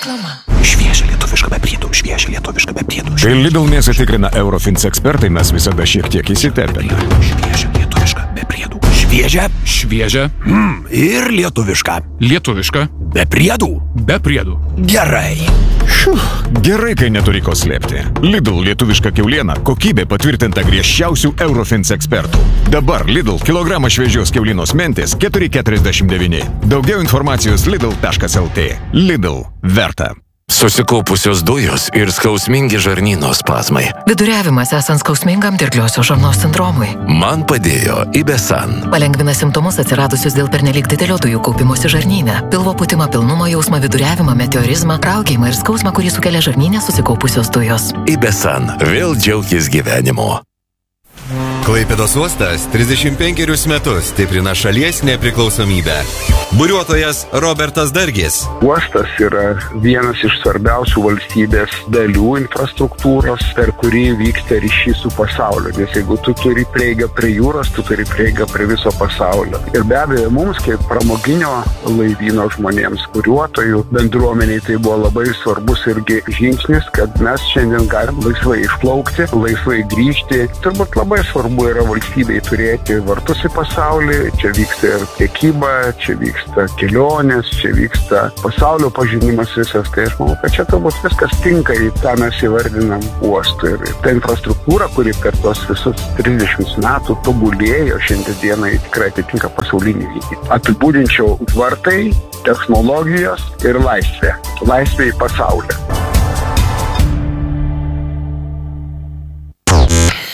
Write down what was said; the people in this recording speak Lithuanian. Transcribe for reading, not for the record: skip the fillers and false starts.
Reklama. Šviežia lietuviška be priedų, šviežia lietuviška be priedų. Kai Lidl mėsą tikrina Eurofins ekspertai, mes visada šiek tiek įsitepėme. Šviežia lietuviška be priedų. Šviežia. Ir lietuviška. Lietuviška. Be priedų. Be priedų. Gerai. Gerai, kai neturi ko slėpti. Lidl lietuviška kiauliena, kokybė patvirtinta griežčiausių Eurofins ekspertų. Dabar Lidl kilogramą šviežios kiaulinos mentės 4,49. Daugiau informacijos lidl.lt. Lidl. Verta. Susikaupusios dujos ir skausmingi žarnyno spazmai. Viduriavimas esant skausmingam dirgliosios žarnos sindromui. Man padėjo Ibesan. Palengvina simptomus atsiradusius dėl pernelyg didelio dujų kaupimosi žarnyne. Pilvo pūtimą, pilnumo jausmą, viduriavimą, meteorizmą, raukėjimą ir skausmą, kurį sukelia žarnyne susikaupusios dujos. Ibesan. Vėl džiaukis gyvenimu. Klaipėdos uostas 35 metus stiprina šalies nepriklausomybę. Buriuotojas Robertas Dargis. Uostas yra vienas iš svarbiausių valstybės dalių infrastruktūros, per kurį vyksta ryšys su pasauliu. Nes jeigu tu turi prieigą prie jūros, tu turi prieigą prie viso pasaulio. Ir be abejo, mums kaip pramoginio laivyno žmonėms, buriuotojų bendruomeniai, tai buvo labai svarbus irgi žingsnis, kad mes šiandien galim laisvai išplaukti, laisvai grįžti. Turbūt labai svarbu yra valstybei turėti vartus į pasaulį. Čia vyksta ir prekyba, čia vyksta kelionės, čia vyksta pasaulio pažinimas visas. Tai aš manau, kad čia turbūt viskas tinka į tą mes įvardinam uostą. Ir ta infrastruktūra, kuri per tos visus 30 metų tobulėjo, šiandieną tikrai atitinka pasaulinį lygį. Apibūdinčiau vartai, technologijos ir laisvė. Laisvė į pasaulį.